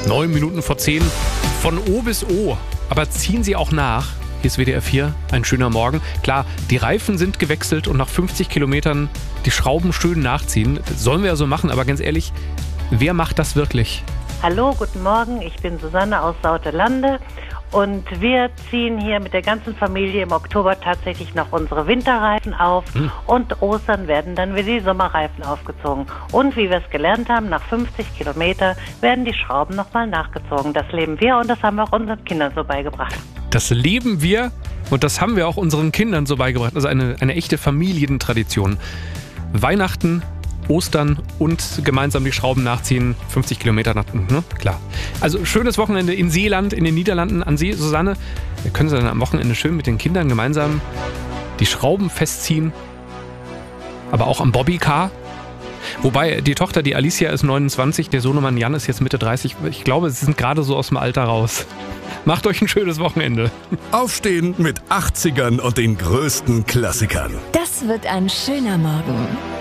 9 Minuten vor 10 von O bis O. Aber ziehen Sie auch nach. Hier ist WDR 4, ein schöner Morgen. Klar, die Reifen sind gewechselt und nach 50 Kilometern die Schrauben schön nachziehen. Das sollen wir ja so machen, aber ganz ehrlich, wer macht das wirklich? Hallo, guten Morgen, ich bin Susanne aus Sautelande und wir ziehen hier mit der ganzen Familie im Oktober tatsächlich noch unsere Winterreifen auf und Ostern werden dann wieder die Sommerreifen aufgezogen. Und wie wir es gelernt haben, nach 50 Kilometer werden die Schrauben nochmal nachgezogen. Das leben wir und das haben wir auch unseren Kindern so beigebracht. Das leben wir und das haben wir auch unseren Kindern so beigebracht. Also eine echte Familientradition. Weihnachten, Ostern und gemeinsam die Schrauben nachziehen, 50 Kilometer nach, ne? Klar. Also schönes Wochenende in Seeland, in den Niederlanden. An Sie, Susanne, wir können Sie dann am Wochenende schön mit den Kindern gemeinsam die Schrauben festziehen, aber auch am Bobbycar. Wobei die Tochter, die Alicia, ist 29, der Sohnemann Jan ist jetzt Mitte 30. Ich glaube, sie sind gerade so aus dem Alter raus. Macht euch ein schönes Wochenende. Aufstehen mit 80ern und den größten Klassikern. Das wird ein schöner Morgen.